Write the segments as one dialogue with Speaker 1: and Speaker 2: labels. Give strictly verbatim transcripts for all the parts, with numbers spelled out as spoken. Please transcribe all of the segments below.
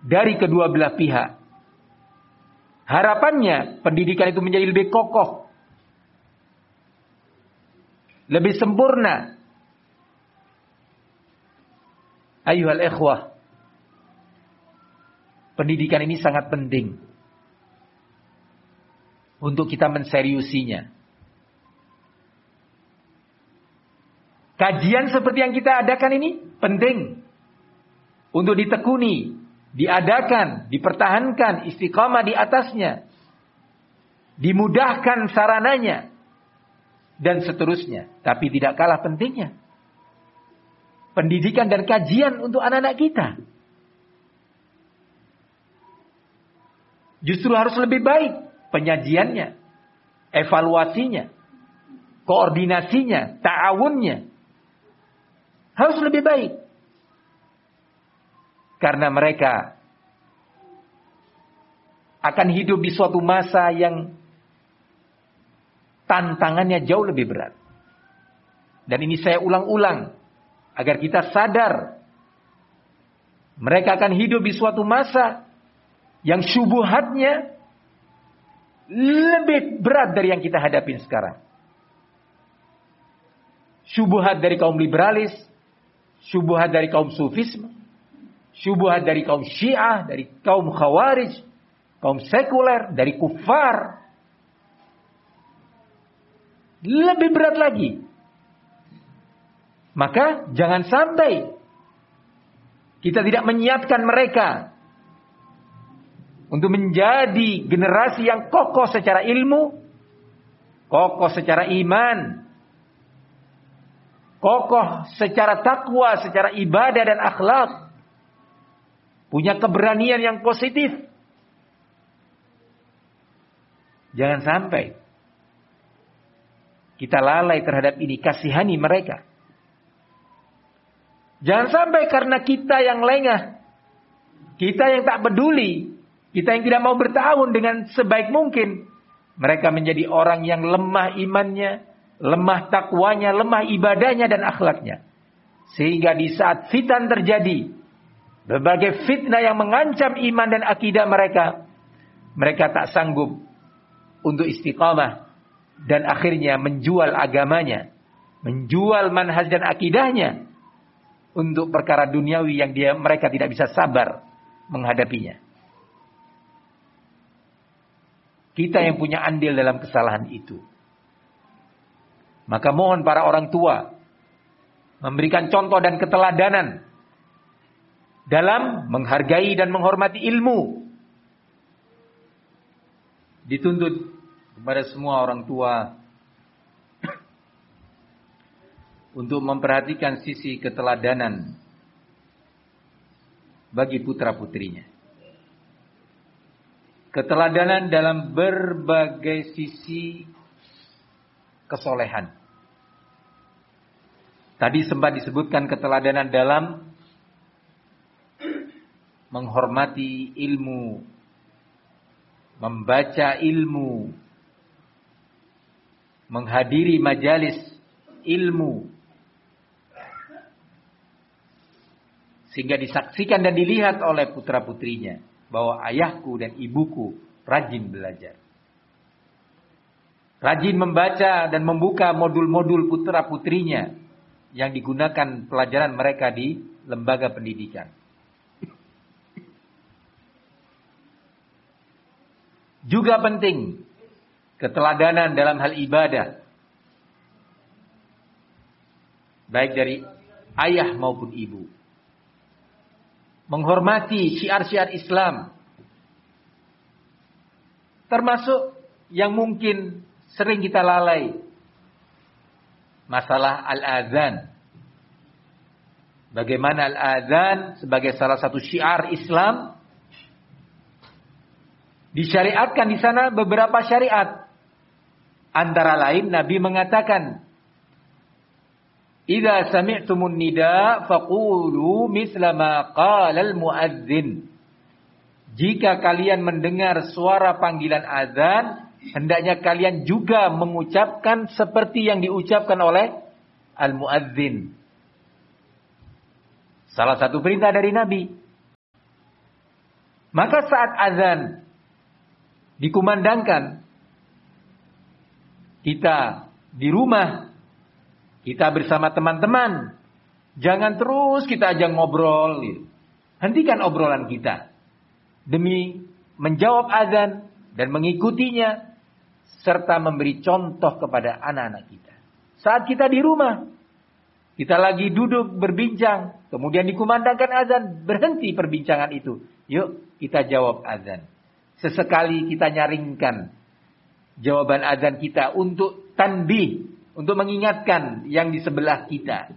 Speaker 1: dari kedua belah pihak. Harapannya pendidikan itu menjadi lebih kokoh, lebih sempurna. Ayuhal ikhwah, pendidikan ini sangat penting untuk kita menseriusinya. Kajian seperti yang kita adakan ini penting untuk ditekuni, diadakan, dipertahankan, istiqamah di atasnya, dimudahkan sarananya, dan seterusnya. Tapi tidak kalah pentingnya pendidikan dan kajian untuk anak-anak kita. Justru harus lebih baik penyajiannya, evaluasinya, koordinasinya, ta'awunnya. Harus lebih baik. Karena mereka akan hidup di suatu masa yang tantangannya jauh lebih berat. Dan ini saya ulang-ulang agar kita sadar. Mereka akan hidup di suatu masa yang syubuhatnya lebih berat dari yang kita hadapi sekarang. Syubuhat dari kaum liberalis, syubuhat dari kaum sufisme, syubuhat dari kaum syiah, dari kaum khawarij, kaum sekuler, dari kufar. Lebih berat lagi. Maka jangan sampai kita tidak menyiapkan mereka untuk menjadi generasi yang kokoh secara ilmu, kokoh secara iman, kokoh secara takwa, secara ibadah dan akhlak, punya keberanian yang positif. Jangan sampai kita lalai terhadap ini, kasihani mereka. Jangan sampai karena kita yang lengah, kita yang tak peduli, kita yang tidak mau bertahun dengan sebaik mungkin, mereka menjadi orang yang lemah imannya, lemah takwanya, lemah ibadahnya dan akhlaknya. Sehingga di saat fitan terjadi, berbagai fitnah yang mengancam iman dan akidah mereka, mereka tak sanggup untuk istiqamah dan akhirnya menjual agamanya, menjual manhaj dan akidahnya untuk perkara duniawi yang dia mereka tidak bisa sabar menghadapinya. Kita yang punya andil dalam kesalahan itu. Maka mohon para orang tua memberikan contoh dan keteladanan dalam menghargai dan menghormati ilmu. Dituntut kepada semua orang tua untuk memperhatikan sisi keteladanan bagi putra-putrinya. Keteladanan dalam berbagai sisi kesolehan. Tadi sempat disebutkan keteladanan dalam menghormati ilmu, membaca ilmu, menghadiri majalis ilmu, sehingga disaksikan dan dilihat oleh putra-putrinya bahwa ayahku dan ibuku rajin belajar, rajin membaca dan membuka modul-modul putra-putrinya yang digunakan pelajaran mereka di lembaga pendidikan. Juga penting keteladanan dalam hal ibadah, baik dari ayah maupun ibu. Menghormati syiar-syiar Islam, termasuk yang mungkin sering kita lalai, masalah al-adzan. Bagaimana al-adzan sebagai salah satu syiar Islam disyariatkan di sana beberapa syariat. Antara lain Nabi mengatakan, "Idza sami'tumun nida faqulu misla ma qala al-muadzin." Jika kalian mendengar suara panggilan azan, hendaknya kalian juga mengucapkan seperti yang diucapkan oleh al-muadzin. Salah satu perintah dari Nabi. Maka saat azan dikumandangkan, kita di rumah, kita bersama teman-teman, jangan terus kita ajak ngobrol. Gitu. Hentikan obrolan kita demi menjawab azan dan mengikutinya, serta memberi contoh kepada anak-anak kita. Saat kita di rumah, kita lagi duduk berbincang, kemudian dikumandangkan azan, berhenti perbincangan itu. Yuk kita jawab azan. Sesekali kita nyaringkan jawaban azan kita untuk tanbih, untuk mengingatkan yang di sebelah kita.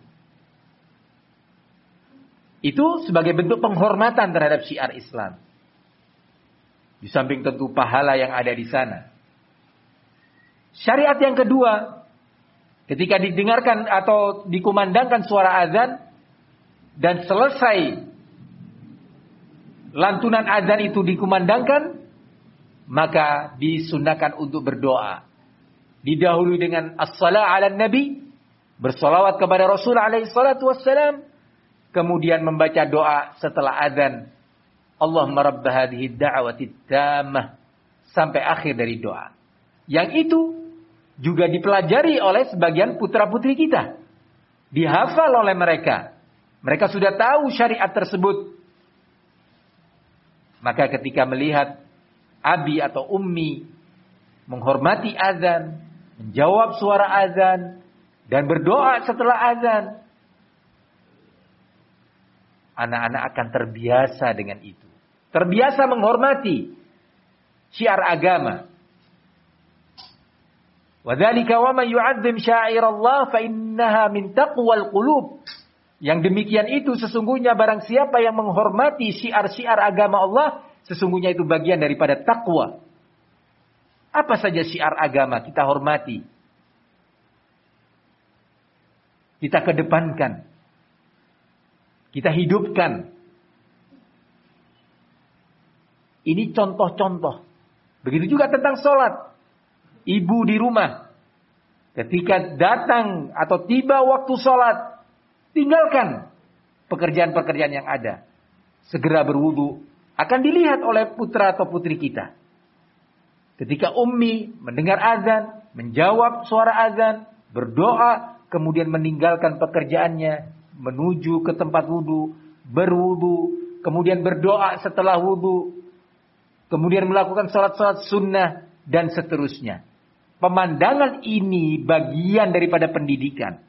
Speaker 1: Itu sebagai bentuk penghormatan terhadap syiar Islam. Di samping tentu pahala yang ada di sana. Syariat yang kedua, ketika didengarkan atau dikumandangkan suara azan dan selesai lantunan azan itu dikumandangkan, maka disunahkan untuk berdoa. Didahului dengan as-salat ala nabi, bersolawat kepada Rasul alaihi salatu wassalam, kemudian membaca doa setelah azan. Allahumma rabb hadhihi ad-da'wati tammah, sampai akhir dari doa. Yang itu juga dipelajari oleh sebagian putra-putri kita. Dihafal oleh mereka. Mereka sudah tahu syariat tersebut. Maka ketika melihat abi atau ummi menghormati azan, menjawab suara azan, dan berdoa setelah azan, anak-anak akan terbiasa dengan itu. Terbiasa menghormati syiar agama. Wadzalika wa man yu'azzim sya'airallah fa innaha min taqwal qulub. Yang demikian itu sesungguhnya barang siapa yang menghormati syiar-syiar agama Allah, sesungguhnya itu bagian daripada takwa. Apa saja syiar agama kita hormati, kita kedepankan, kita hidupkan. Ini contoh-contoh. Begitu juga tentang sholat. Ibu di rumah, ketika datang atau tiba waktu sholat, tinggalkan pekerjaan-pekerjaan yang ada. Segera berwudu. Akan dilihat oleh putra atau putri kita. Ketika ummi mendengar azan, menjawab suara azan, berdoa, kemudian meninggalkan pekerjaannya, menuju ke tempat wudu, berwudu, kemudian berdoa setelah wudu, kemudian melakukan salat-salat sunnah, dan seterusnya. Pemandangan ini bagian daripada pendidikan.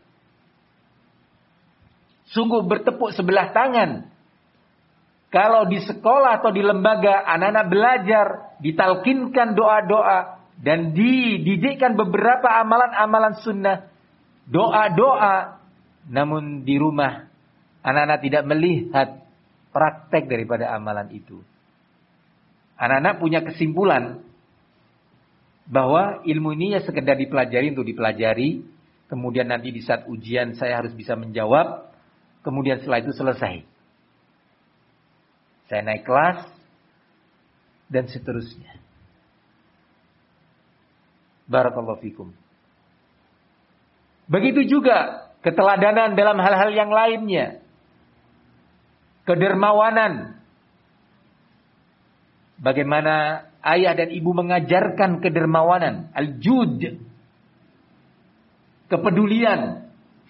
Speaker 1: Sungguh bertepuk sebelah tangan. Kalau di sekolah atau di lembaga anak-anak belajar, ditalkinkan doa-doa, dan dididikkan beberapa amalan-amalan sunnah, doa-doa, namun di rumah anak-anak tidak melihat praktek daripada amalan itu. Anak-anak punya kesimpulan bahwa ilmu ini ya sekedar dipelajari untuk dipelajari, kemudian nanti di saat ujian saya harus bisa menjawab, kemudian setelah itu selesai. Saya naik kelas, dan seterusnya. Barakallahu fikum. Begitu juga keteladanan dalam hal-hal yang lainnya. Kedermawanan. Bagaimana ayah dan ibu mengajarkan kedermawanan. Al-jud. Kepedulian.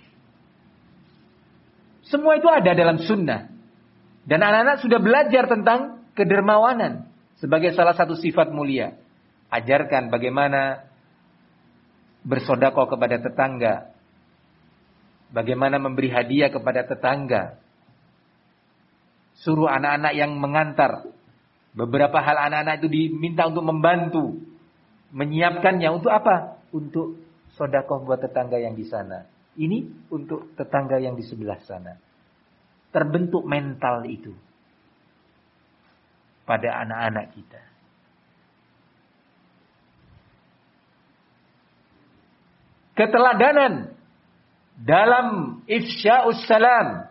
Speaker 1: Semua itu ada dalam sunnah. Dan anak-anak sudah belajar tentang kedermawanan. Sebagai salah satu sifat mulia. Ajarkan bagaimana bersedekah kepada tetangga. Bagaimana memberi hadiah kepada tetangga. Suruh anak-anak yang mengantar. Beberapa hal anak-anak itu diminta untuk membantu. Menyiapkannya untuk apa? Untuk sedekah buat tetangga yang di sana. Ini untuk tetangga yang di sebelah sana. Terbentuk mental itu pada anak-anak kita. Keteladanan dalam ifsya'us salam,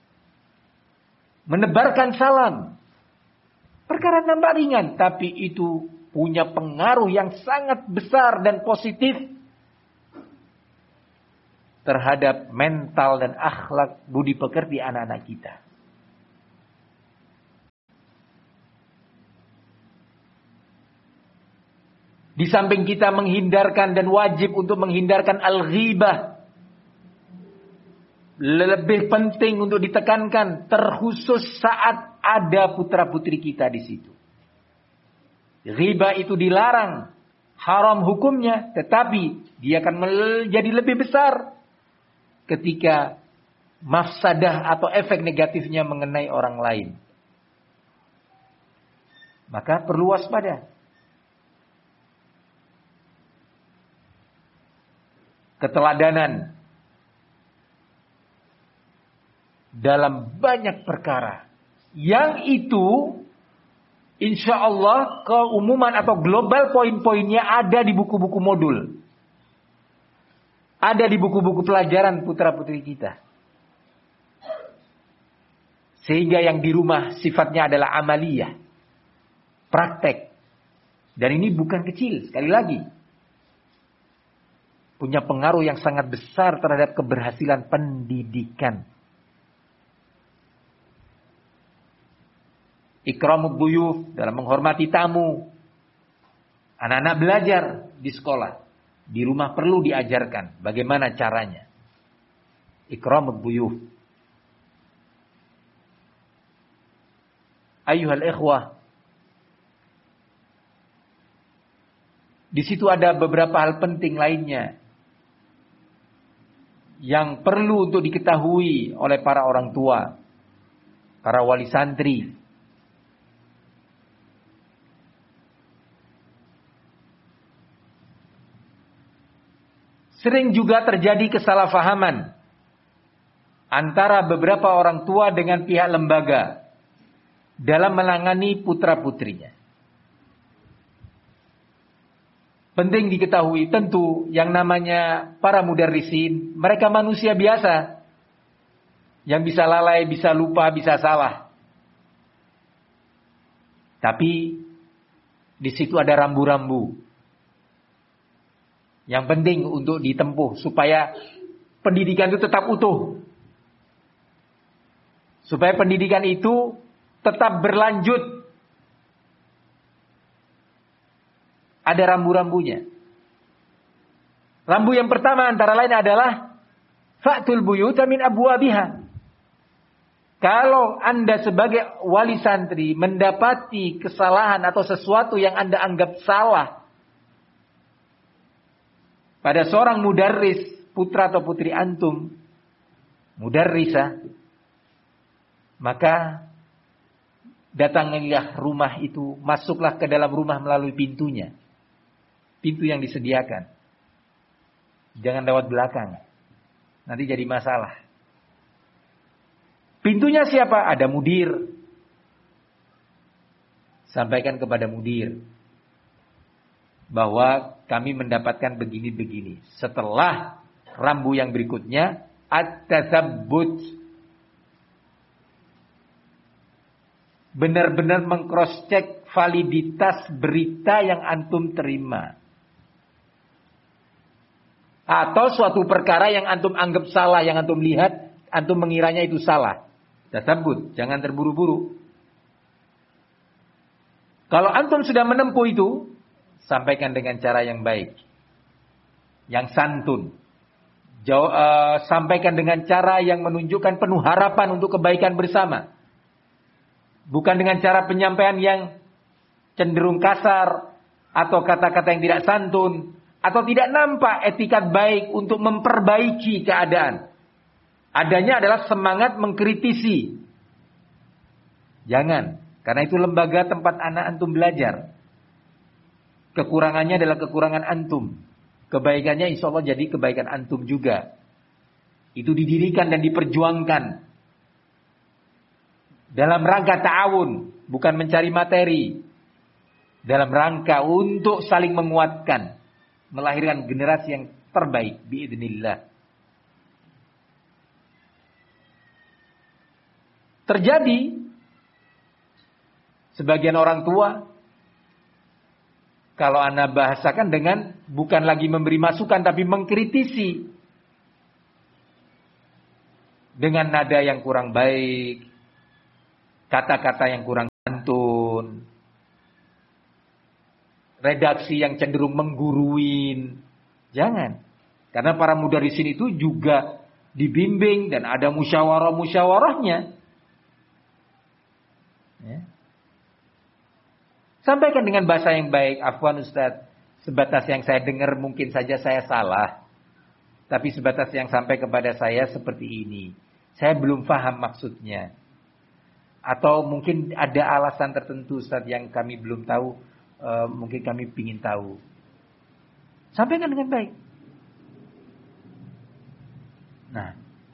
Speaker 1: menebarkan salam, perkara nampak ringan, tapi itu punya pengaruh yang sangat besar dan positif terhadap mental dan akhlak budi pekerti anak-anak kita. Di samping kita menghindarkan dan wajib untuk menghindarkan al-ghibah, lebih penting untuk ditekankan terkhusus saat ada putra-putri kita di situ. Ghibah itu dilarang, haram hukumnya, tetapi dia akan menjadi lebih besar ketika mafsadah atau efek negatifnya mengenai orang lain. Maka perlu waspada. Keteladanan dalam banyak perkara yang itu insya Allah keumuman atau global poin-poinnya ada di buku-buku modul, ada di buku-buku pelajaran putra-putri kita, sehingga yang di rumah sifatnya adalah amaliyah, praktek, dan ini bukan kecil. Sekali lagi, punya pengaruh yang sangat besar terhadap keberhasilan pendidikan. Ikramud duyuf, dalam menghormati tamu. Anak-anak belajar di sekolah, di rumah perlu diajarkan bagaimana caranya. Ikramud duyuf. Ayyuhal ikhwah, di situ ada beberapa hal penting lainnya yang perlu untuk diketahui oleh para orang tua, para wali santri. Sering juga terjadi kesalahpahaman antara beberapa orang tua dengan pihak lembaga dalam menangani putra-putrinya. Penting diketahui tentu yang namanya para mudarrisin, mereka manusia biasa yang bisa lalai, bisa lupa, bisa salah. Tapi di situ ada rambu-rambu yang penting untuk ditempuh supaya pendidikan itu tetap utuh. Supaya pendidikan itu tetap berlanjut. Ada rambu-rambunya. Rambu yang pertama antara lain adalah fa'tul buyuta min abwabiha. Kalau Anda sebagai wali santri mendapati kesalahan atau sesuatu yang Anda anggap salah pada seorang mudarris, putra atau putri antum, mudarrisah, maka datangilah rumah itu, masuklah ke dalam rumah melalui pintunya. Pintu yang disediakan. Jangan lewat belakang. Nanti jadi masalah. Pintunya siapa? Ada mudir. Sampaikan kepada mudir bahwa kami mendapatkan begini-begini. Setelah rambu yang berikutnya, at-tatsabbut. Benar-benar mengcross-check validitas berita yang antum terima. Atau suatu perkara yang antum anggap salah, yang antum lihat, antum mengiranya itu salah. Tasabbut, jangan terburu-buru. Kalau antum sudah menempuh itu, sampaikan dengan cara yang baik, yang santun. Jauh, uh, sampaikan dengan cara yang menunjukkan penuh harapan untuk kebaikan bersama. Bukan dengan cara penyampaian yang cenderung kasar, atau kata-kata yang tidak santun, atau tidak nampak etikat baik untuk memperbaiki keadaan. Adanya adalah semangat mengkritisi. Jangan, karena itu lembaga tempat anak antum belajar. Kekurangannya adalah kekurangan antum. Kebaikannya insya Allah jadi kebaikan antum juga. Itu didirikan dan diperjuangkan dalam rangka ta'awun, bukan mencari materi. Dalam rangka untuk saling menguatkan, melahirkan generasi yang terbaik biidznillah. Terjadi sebagian orang tua, kalau ana bahasakan dengan bukan lagi memberi masukan tapi mengkritisi dengan nada yang kurang baik, kata-kata yang kurang santun. redaksi yang cenderung mengguruin. Jangan. Karena para mudarrisin itu juga dibimbing dan ada musyawarah-musyawarahnya. Ya. Sampaikan dengan bahasa yang baik. Afwan Ustaz, sebatas yang saya dengar mungkin saja saya salah. Tapi sebatas yang sampai kepada saya seperti ini. Saya belum paham maksudnya. Atau mungkin ada alasan tertentu Ustaz yang kami belum tahu. Uh, mungkin kami ingin tahu. Sampaikan dengan baik. Nah,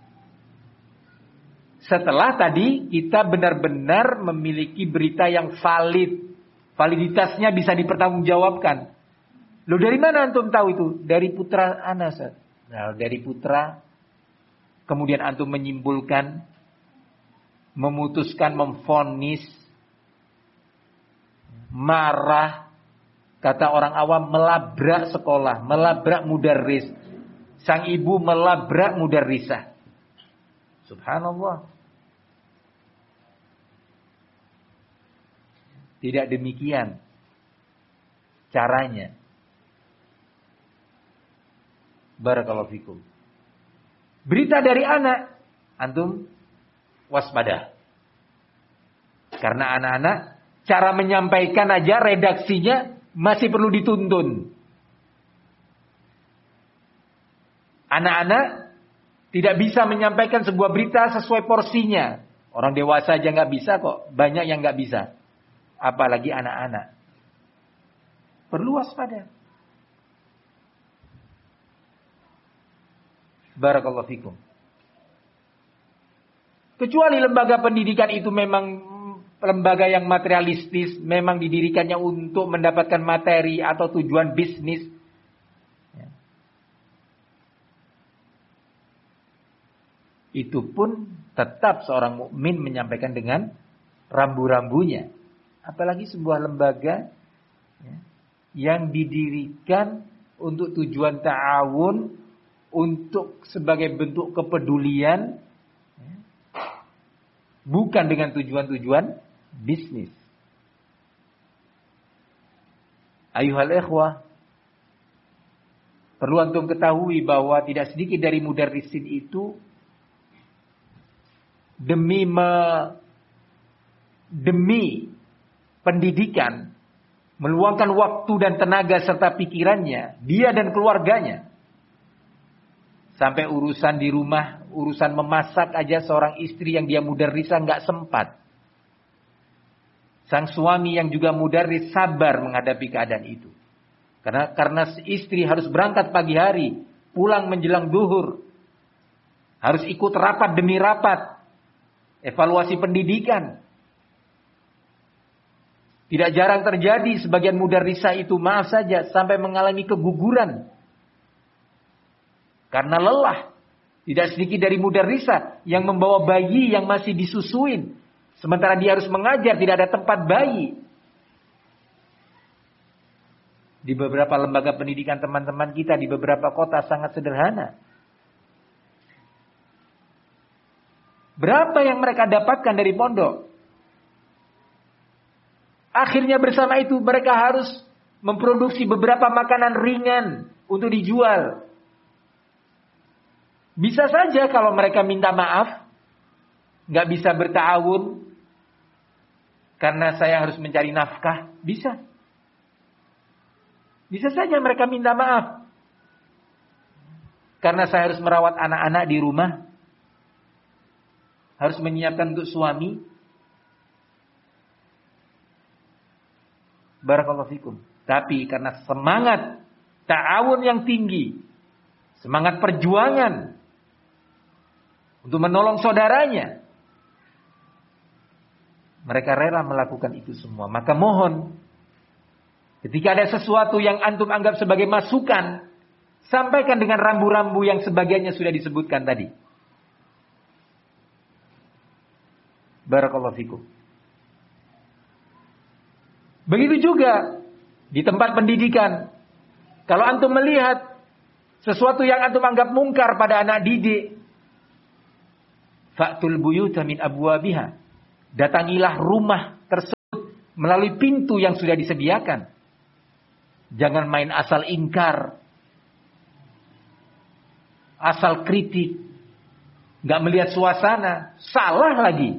Speaker 1: setelah tadi kita benar-benar memiliki berita yang valid, validitasnya bisa dipertanggungjawabkan. Loh, dari mana antum tahu itu? Dari putra Anas. Nah, dari putra, kemudian antum menyimpulkan, memutuskan, memvonis, marah, kata orang awam melabrak sekolah, melabrak mudarris. Sang ibu melabrak mudarrisah. Subhanallah. Tidak demikian caranya. Barakallahu fikum. Berita dari anak, antum waspada. Karena anak-anak cara menyampaikan aja redaksinya masih perlu dituntun. Anak-anak tidak bisa menyampaikan sebuah berita sesuai porsinya. Orang dewasa aja nggak bisa kok. Banyak yang nggak bisa. Apalagi anak-anak. Perlu waspada. Barakallahu fikum. Kecuali lembaga pendidikan itu memang lembaga yang materialistis. Memang didirikannya untuk mendapatkan materi atau tujuan bisnis. Itu pun tetap seorang mukmin menyampaikan dengan rambu-rambunya. Apalagi sebuah lembaga ya, yang didirikan untuk tujuan ta'awun, untuk sebagai bentuk kepedulian, ya, bukan dengan tujuan-tujuan bisnis. Ayuhal ikhwah, perlu antum ketahui bahwa tidak sedikit dari mudarrisin itu Demi me, demi pendidikan, meluangkan waktu dan tenaga serta pikirannya, dia dan keluarganya. Sampai urusan di rumah, urusan memasak aja seorang istri yang dia mudarrisah nggak sempat. Sang suami yang juga mudarris sabar menghadapi keadaan itu. Karena karena istri harus berangkat pagi hari, pulang menjelang duhur, harus ikut rapat demi rapat. Evaluasi pendidikan. Tidak jarang terjadi sebagian mudarrisah itu maaf saja sampai mengalami keguguran. Karena lelah. Tidak sedikit dari mudarrisah yang membawa bayi yang masih disusuin. Sementara dia harus mengajar, tidak ada tempat bayi. Di beberapa lembaga pendidikan teman-teman kita di beberapa kota sangat sederhana. Berapa yang mereka dapatkan dari pondok? Akhirnya bersama itu mereka harus memproduksi beberapa makanan ringan untuk dijual. Bisa saja kalau mereka minta maaf, nggak bisa berta'awun karena saya harus mencari nafkah, bisa. Bisa saja mereka minta maaf karena saya harus merawat anak-anak di rumah. Harus menyiapkan untuk suami. Barakallahu fikum. Tapi karena semangat ta'awun yang tinggi, semangat perjuangan untuk menolong saudaranya, mereka rela melakukan itu semua. Maka mohon, ketika ada sesuatu yang antum anggap sebagai masukan, sampaikan dengan rambu-rambu yang sebagiannya sudah disebutkan tadi. Barakallahu fikum. Begitu juga di tempat pendidikan. Kalau antum melihat sesuatu yang antum anggap mungkar pada anak didik, fa'tul buyuta min abwabiha. Datangilah rumah tersebut melalui pintu yang sudah disediakan. Jangan main asal ingkar, asal kritik, nggak melihat suasana, salah lagi.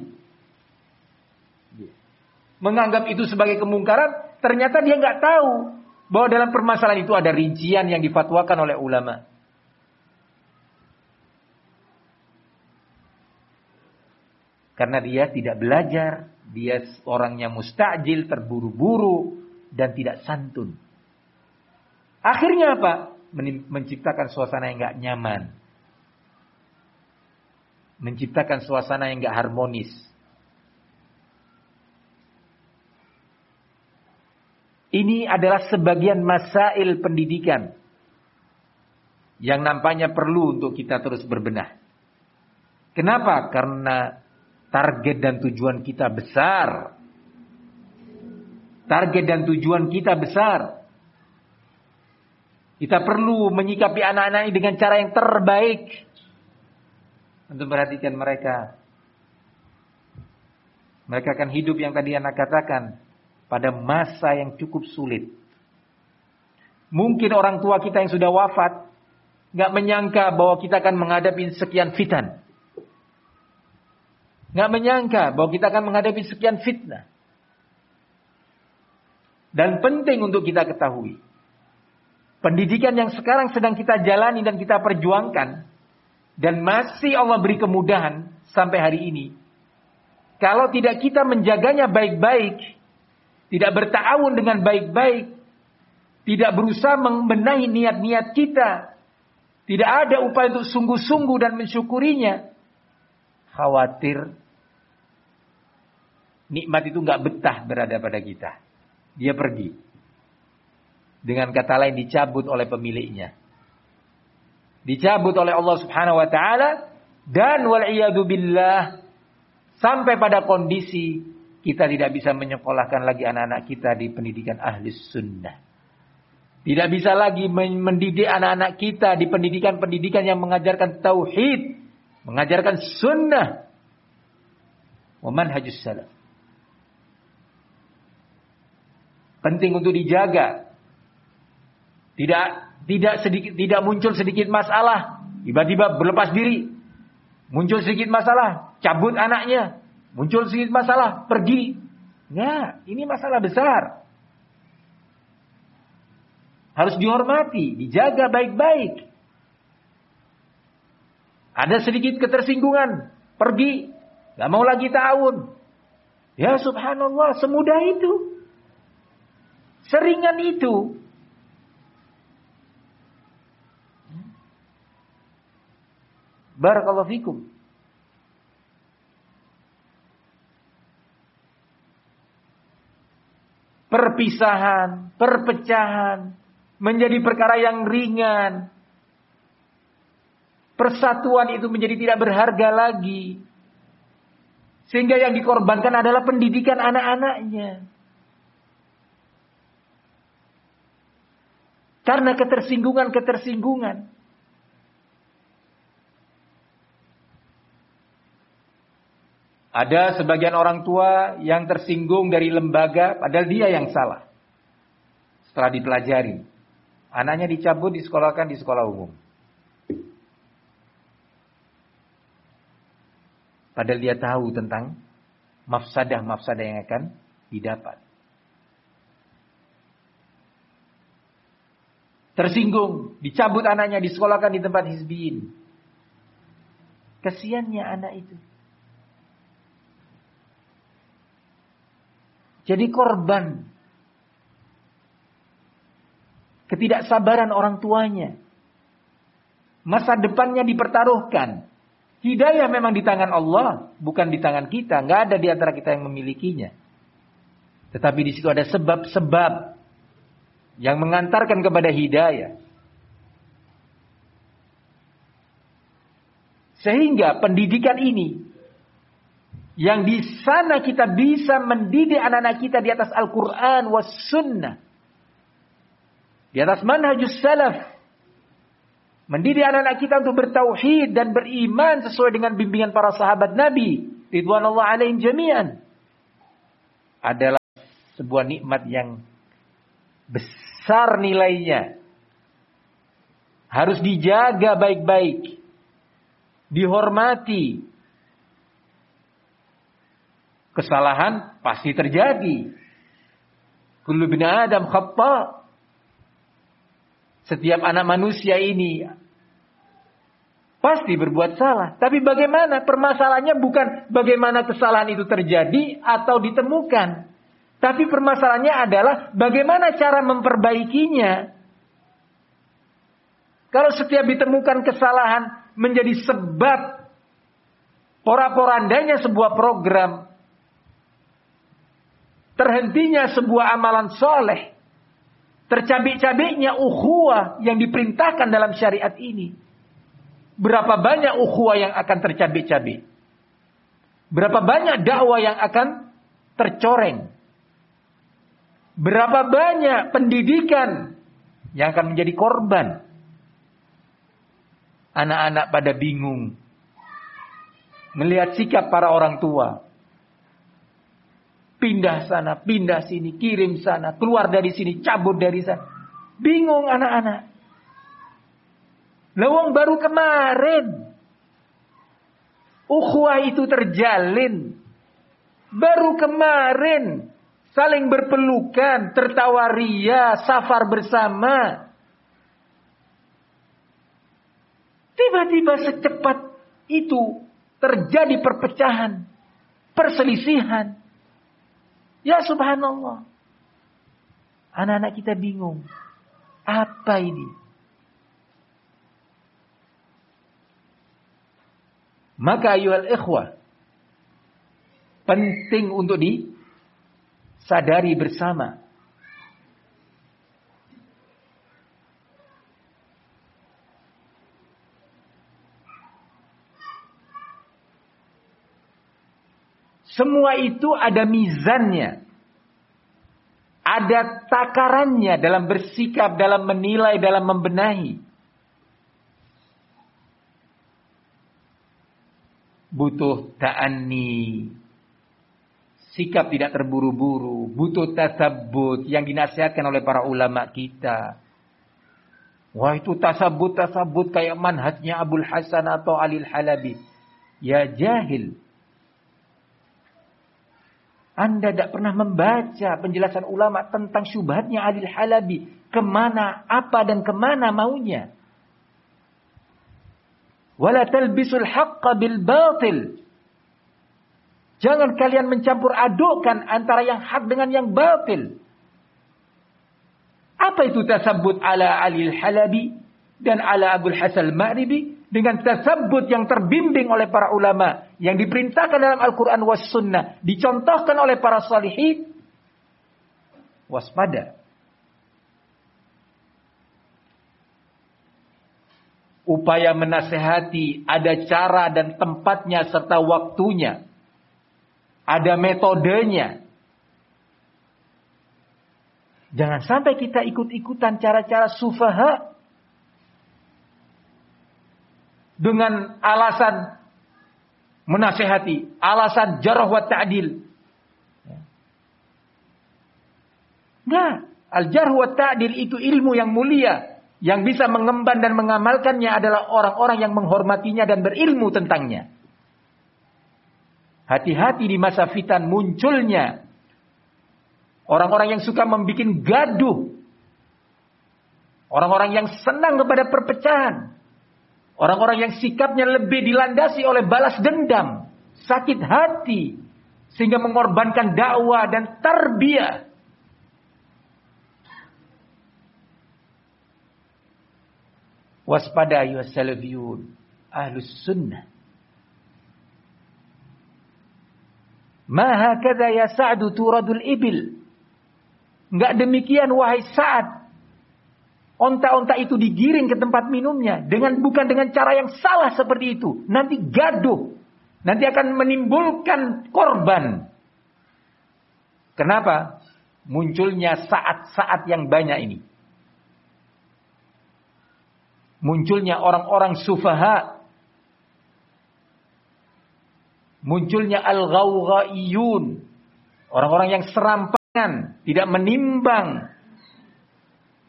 Speaker 1: Menganggap itu sebagai kemungkaran, ternyata dia nggak tahu bahwa dalam permasalahan itu ada rincian yang difatwakan oleh ulama. Karena dia tidak belajar, dia orangnya mustajil, terburu-buru, dan tidak santun. Akhirnya apa? Menciptakan suasana yang nggak nyaman. Menciptakan suasana yang nggak harmonis. Ini adalah sebagian masail pendidikan yang nampaknya perlu untuk kita terus berbenah. Kenapa? Karena target dan tujuan kita besar. Target dan tujuan kita besar. Kita perlu menyikapi anak-anak ini dengan cara yang terbaik. Untuk perhatikan mereka. Mereka akan hidup yang tadi anak katakan. Pada masa yang cukup sulit. Mungkin orang tua kita yang sudah wafat. Gak menyangka bahwa kita akan menghadapi sekian fitan. Gak menyangka bahwa kita akan menghadapi sekian fitnah. Dan penting untuk kita ketahui. Pendidikan yang sekarang sedang kita jalani dan kita perjuangkan. Dan masih Allah beri kemudahan sampai hari ini. Kalau tidak kita menjaganya baik-baik. Tidak berta'awun dengan baik-baik. Tidak berusaha membenahi niat-niat kita. Tidak ada upaya untuk sungguh-sungguh dan mensyukurinya. Khawatir nikmat itu gak betah berada pada kita. Dia pergi. Dengan kata lain dicabut oleh pemiliknya. Dicabut oleh Allah subhanahu wa ta'ala. Dan wal'iyadu billah. Sampai pada kondisi kita tidak bisa menyekolahkan lagi anak-anak kita di pendidikan ahli sunnah. Tidak bisa lagi mendidik anak-anak kita di pendidikan-pendidikan yang mengajarkan tauhid. Mengajarkan sunnah. Wa manhajus salaf. Penting untuk dijaga. Tidak tidak sedikit tidak muncul sedikit masalah, tiba-tiba berlepas diri. Muncul sedikit masalah, cabut anaknya. Muncul sedikit masalah, pergi. Enggak, ini masalah besar. Harus dihormati, dijaga baik-baik. Ada sedikit ketersinggungan, pergi. Gak mau lagi ta'awun. Ya subhanallah, semudah itu. Seringan itu. Barakallahu fikum. Perpisahan, perpecahan menjadi perkara yang ringan. Persatuan itu menjadi tidak berharga lagi. Sehingga yang dikorbankan adalah pendidikan anak-anaknya. Karena ketersinggungan-ketersinggungan. Ada sebagian orang tua yang tersinggung dari lembaga, padahal dia yang salah. Setelah dipelajari, anaknya dicabut, disekolahkan di sekolah umum. Padahal dia tahu tentang mafsadah-mafsadah yang akan didapat. Tersinggung, dicabut anaknya, disekolahkan di tempat hizbiyin. Kasiannya anak itu. Jadi korban ketidaksabaran orang tuanya. Masa depannya dipertaruhkan. Hidayah memang di tangan Allah, bukan di tangan kita. Nggak ada di antara kita yang memilikinya. Tetapi di situ ada sebab-sebab yang mengantarkan kepada hidayah. Sehingga pendidikan ini, yang di sana kita bisa mendidik anak-anak kita di atas Al-Quran was sunnah. Di atas manhajus salaf. Mendidik anak-anak kita untuk bertauhid dan beriman sesuai dengan bimbingan para sahabat Nabi. Ridwanullah alaihim jami'an. Adalah sebuah nikmat yang besar besar nilainya. Harus dijaga baik-baik. Dihormati. Kesalahan pasti terjadi. Kullu bani Adam khata'. Setiap anak manusia ini pasti berbuat salah. Tapi bagaimana? Permasalahannya bukan bagaimana kesalahan itu terjadi atau ditemukan. Tapi permasalahannya adalah bagaimana cara memperbaikinya. Kalau setiap ditemukan kesalahan menjadi sebab porak-porandanya sebuah program, terhentinya sebuah amalan soleh, tercabik-cabiknya ukhuwah yang diperintahkan dalam syariat ini. Berapa banyak ukhuwah yang akan tercabik-cabik? Berapa banyak dakwah yang akan tercoreng? Berapa banyak pendidikan yang akan menjadi korban? Anak-anak pada bingung melihat sikap para orang tua. Pindah sana, pindah sini, kirim sana, keluar dari sini, cabut dari sana. Bingung anak-anak. Lawang baru kemarin ukhuwah itu terjalin. Baru kemarin saling berpelukan, tertawa ria, safar bersama. Tiba-tiba secepat itu terjadi perpecahan, perselisihan. Ya subhanallah. Anak-anak kita bingung. Apa ini? Maka ayuhal ikhwah, penting untuk disadari bersama. Semua itu ada mizannya. Ada takarannya dalam bersikap, dalam menilai, dalam membenahi. Butuh ta'anni. Sikap tidak terburu-buru. Butuh tasabbut yang dinasihatkan oleh para ulama kita. Wah itu tasabbut-tasabbut kayak manhajnya Abul Hasan atau Alil Halabi. Ya jahil. Anda tidak pernah membaca penjelasan ulama tentang syubhatnya Alil Halabi. Kemana, apa dan kemana maunya. Wala talbisul haqqa bil batil. Jangan kalian mencampur adukkan antara yang hak dengan yang batil. Apa itu tasabbut ala Alil Halabi dan ala Abul Hasan Al-Ma'ribi? Dengan tasabbut yang terbimbing oleh para ulama, yang diperintahkan dalam Al-Quran was sunnah, dicontohkan oleh para salihin, waspada. Upaya menasehati ada cara dan tempatnya serta waktunya. Ada metodenya. Jangan sampai kita ikut-ikutan cara-cara sufaha dengan alasan menasehati, alasan jarh wa ta'dil. Nah, al-jarh wa ta'dil itu ilmu yang mulia, yang bisa mengemban dan mengamalkannya adalah orang-orang yang menghormatinya dan berilmu tentangnya. Hati-hati di masa fitan munculnya orang-orang yang suka membuat gaduh, orang-orang yang senang kepada perpecahan. Orang-orang yang sikapnya lebih dilandasi oleh balas dendam, sakit hati, sehingga mengorbankan dakwah dan tarbiyah. Waspada ayuhas salafiyun, ahlus sunnah. Ma hakadha ya Sa'du turadul ibil. Enggak demikian wahai Sa'ad. Onta-onta itu digiring ke tempat minumnya dengan bukan dengan cara yang salah seperti itu. Nanti gaduh. Nanti akan menimbulkan korban. Kenapa? Munculnya saat-saat yang banyak ini. Munculnya orang-orang sufaha. Munculnya al-ghawghaiyun. Orang-orang yang serampangan, tidak menimbang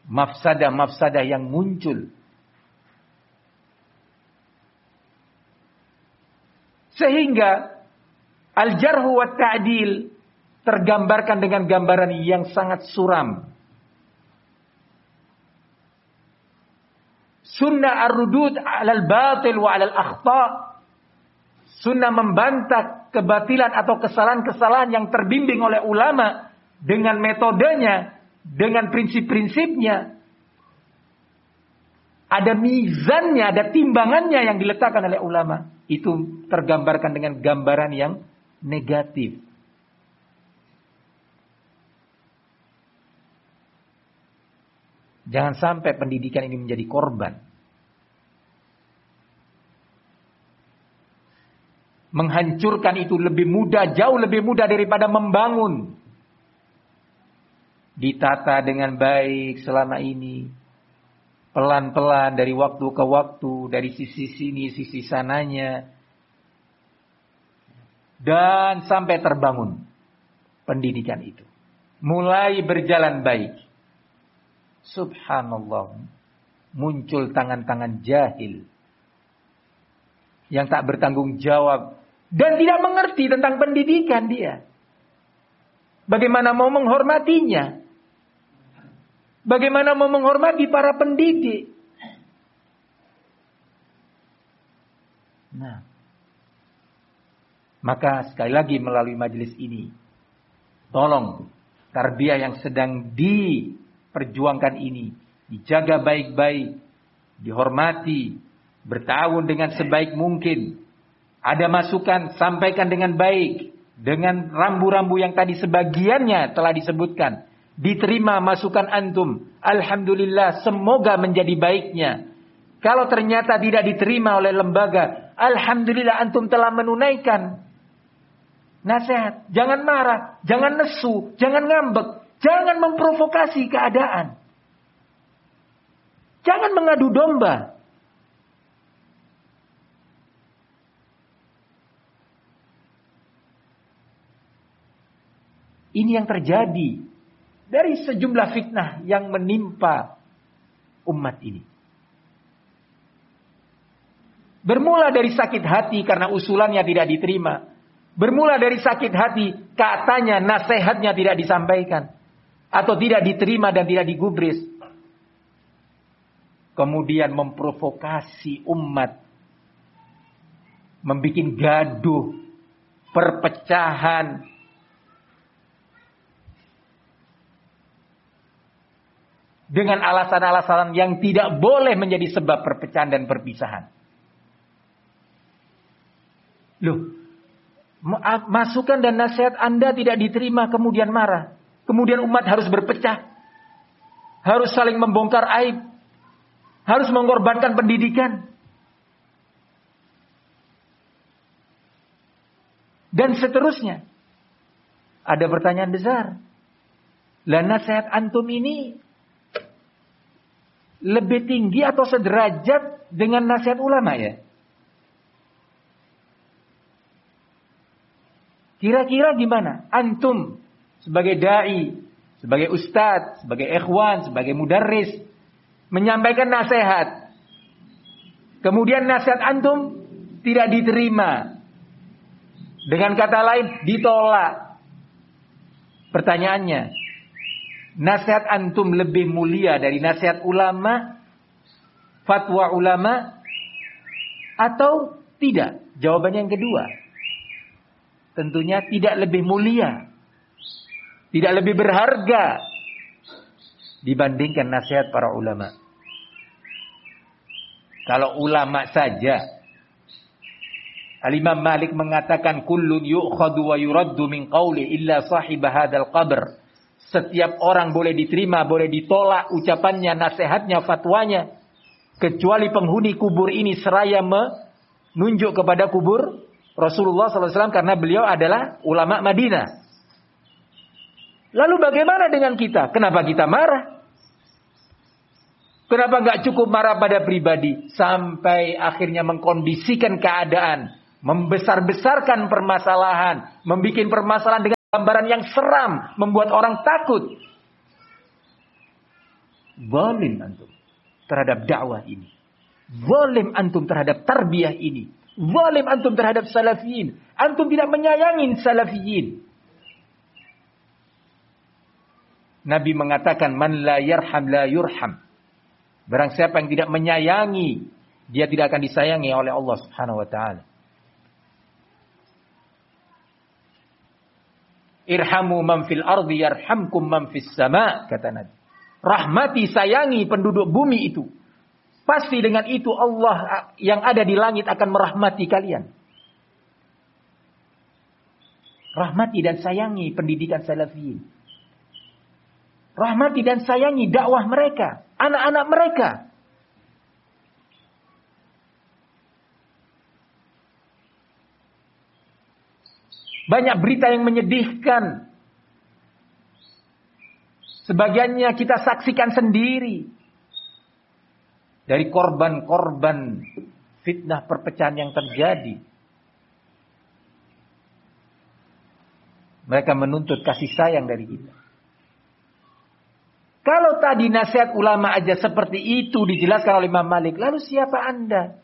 Speaker 1: mafsadah-mafsadah yang muncul. Sehingga al-jarhu wa ta'dil tergambarkan dengan gambaran yang sangat suram. Sunnah ar-rudud 'alal batil wa 'alal akhta. Sunnah membantah kebatilan atau kesalahan-kesalahan yang terbimbing oleh ulama dengan metodenya, dengan prinsip-prinsipnya. Ada mizannya, ada timbangannya yang diletakkan oleh ulama. Itu tergambarkan dengan gambaran yang negatif. Jangan sampai pendidikan ini menjadi korban. Menghancurkan itu lebih mudah, jauh lebih mudah daripada membangun. Ditata dengan baik selama ini. Pelan-pelan dari waktu ke waktu, dari sisi sini, sisi sananya. Dan sampai terbangun pendidikan itu. Mulai berjalan baik. Subhanallah. Muncul tangan-tangan jahil. Yang tak bertanggung jawab. Dan tidak mengerti tentang pendidikan dia. Bagaimana mau menghormatinya. Bagaimana mau menghormati para pendidik. Nah. Maka sekali lagi melalui majelis ini. Tolong. Tarbiyah yang sedang diperjuangkan ini. Dijaga baik-baik. Dihormati. Bertahun dengan sebaik mungkin. Ada masukan. Sampaikan dengan baik. Dengan rambu-rambu yang tadi sebagiannya telah disebutkan. Diterima masukan antum. Alhamdulillah, semoga menjadi baiknya. Kalau ternyata tidak diterima oleh lembaga, alhamdulillah antum telah menunaikan nasihat. Jangan marah, jangan nesu, jangan ngambek, jangan memprovokasi keadaan. Jangan mengadu domba. Ini yang terjadi dari sejumlah fitnah yang menimpa umat ini. Bermula dari sakit hati karena usulannya tidak diterima. Bermula dari sakit hati katanya nasihatnya tidak disampaikan. Atau tidak diterima dan tidak digubris. Kemudian memprovokasi umat. Membikin gaduh. Perpecahan. Dengan alasan-alasan yang tidak boleh menjadi sebab perpecahan dan perpisahan. Loh, masukan dan nasihat Anda tidak diterima kemudian marah. Kemudian umat harus berpecah. Harus saling membongkar aib. Harus mengorbankan pendidikan. Dan seterusnya. Ada pertanyaan besar. Lah nasihat antum ini lebih tinggi atau sederajat dengan nasihat ulama ya? Kira-kira gimana? Antum sebagai da'i, sebagai ustadz, sebagai ikhwan, sebagai mudarris menyampaikan nasihat. Kemudian nasihat antum tidak diterima. Dengan kata lain ditolak. Pertanyaannya, nasihat antum lebih mulia dari nasihat ulama, fatwa ulama, atau tidak? Jawabannya yang kedua. Tentunya tidak lebih mulia. Tidak lebih berharga dibandingkan nasihat para ulama. Kalau ulama saja, Al-Imam Malik mengatakan kullun yu'khadu wa yuraddu min qawli illa sahib hadzal qabr. Setiap orang boleh diterima, boleh ditolak ucapannya, nasihatnya, fatwanya. Kecuali penghuni kubur ini seraya menunjuk kepada kubur Rasulullah sallallahu alaihi wasallam karena beliau adalah ulama Madinah. Lalu bagaimana dengan kita? Kenapa kita marah? Kenapa nggak cukup marah pada pribadi? Sampai akhirnya mengkondisikan keadaan. Membesar-besarkan permasalahan. Membikin permasalahan dengan gambaran yang seram, membuat orang takut. Zalim antum terhadap dakwah ini. Zalim antum terhadap tarbiyah ini. Zalim antum terhadap salafiyin. Antum tidak menyayangi salafiyin. Nabi mengatakan, man la yarham la yurham. Barang siapa yang tidak menyayangi, dia tidak akan disayangi oleh Allah Subhanahu wa taala. Irhamu man fil ardi yarhamkum man fis sama, kata Nabi. Rahmati, sayangi penduduk bumi itu. Pasti dengan itu Allah yang ada di langit akan merahmati kalian. Rahmati dan sayangi pendidikan salafiyin. Rahmati dan sayangi dakwah mereka, anak-anak mereka. Banyak berita yang menyedihkan. Sebagiannya kita saksikan sendiri. Dari korban-korban fitnah perpecahan yang terjadi. Mereka menuntut kasih sayang dari kita. Kalau tadi nasihat ulama aja seperti itu dijelaskan oleh Imam Malik, lalu siapa Anda?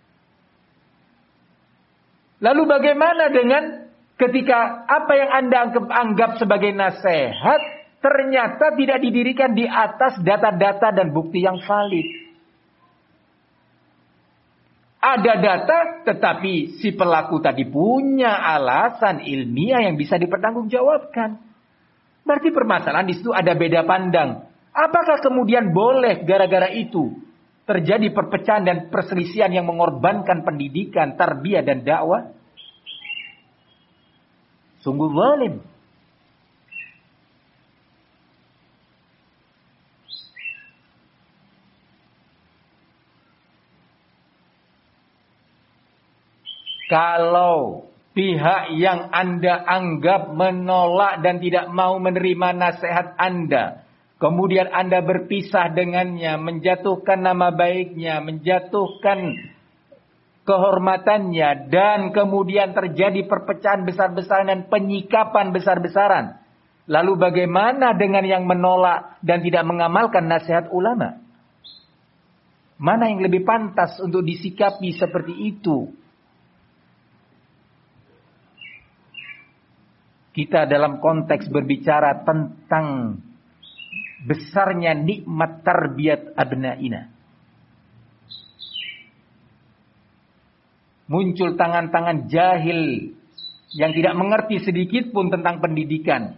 Speaker 1: Lalu bagaimana dengan ketika apa yang Anda anggap, anggap sebagai nasihat ternyata tidak didirikan di atas data-data dan bukti yang valid? Ada data, tetapi si pelaku tadi punya alasan ilmiah yang bisa dipertanggungjawabkan. Berarti permasalahan di situ ada beda pandang. Apakah kemudian boleh gara-gara itu terjadi perpecahan dan perselisihan yang mengorbankan pendidikan, tarbiyah dan dakwah? Sungguh zalim. Kalau pihak yang Anda anggap menolak dan tidak mau menerima nasihat Anda, kemudian Anda berpisah dengannya, menjatuhkan nama baiknya, menjatuhkan kehormatannya, dan kemudian terjadi perpecahan besar-besaran dan penyikapan besar-besaran. Lalu bagaimana dengan yang menolak dan tidak mengamalkan nasihat ulama? Mana yang lebih pantas untuk disikapi seperti itu? Kita dalam konteks berbicara tentang besarnya nikmat tarbiyat abnaina. Muncul tangan-tangan jahil yang tidak mengerti sedikit pun tentang pendidikan.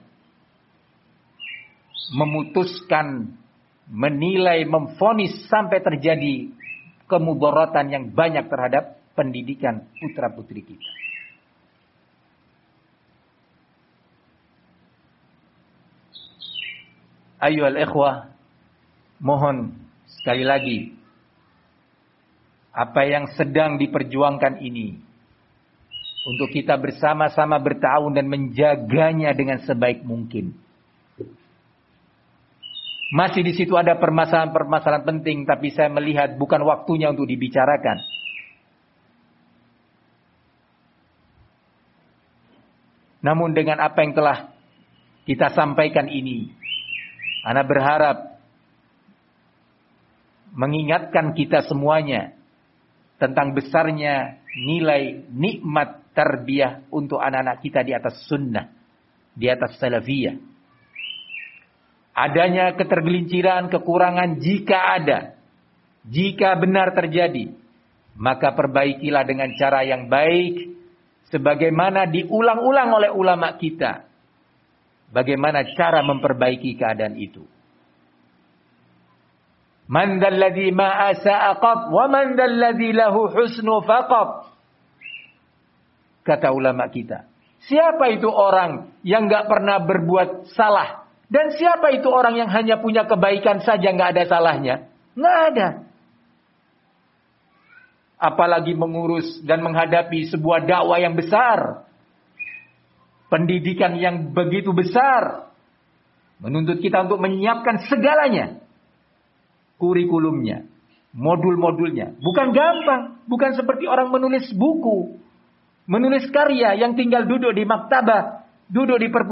Speaker 1: Memutuskan, menilai, memvonis sampai terjadi kemudaratan yang banyak terhadap pendidikan putra-putri kita. Ayyuhal ikhwah, mohon sekali lagi, apa yang sedang diperjuangkan ini, untuk kita bersama-sama bertahun dan menjaganya dengan sebaik mungkin. Masih di situ ada permasalahan-permasalahan penting, tapi saya melihat bukan waktunya untuk dibicarakan. Namun dengan apa yang telah kita sampaikan ini, Ana berharap mengingatkan kita semuanya tentang besarnya nilai nikmat tarbiyah untuk anak-anak kita di atas sunnah, di atas salafiyah. Adanya ketergelinciran, kekurangan jika ada, jika benar terjadi, maka perbaikilah dengan cara yang baik, sebagaimana diulang-ulang oleh ulama kita. Bagaimana cara memperbaiki keadaan itu? Man dzalladzi ma asa'a qat wa man dzalladzi lahu husnu faqat. Kata ulama kita. Siapa itu orang yang enggak pernah berbuat salah? Dan siapa itu orang yang hanya punya kebaikan saja enggak ada salahnya? Enggak ada. Apalagi mengurus dan menghadapi sebuah dakwah yang besar. Pendidikan yang begitu besar. Menuntut kita untuk menyiapkan segalanya. Kurikulumnya. Modul-modulnya. Bukan gampang. Bukan seperti orang menulis buku. Menulis karya yang tinggal duduk di maktabah. Duduk di perpustakaan.